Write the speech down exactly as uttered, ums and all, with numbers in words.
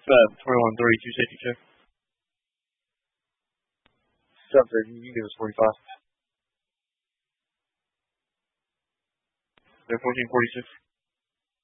Fab, twenty-one thirty-two safety check. Seven thirty, you can give us forty-five. They're fourteen forty-six.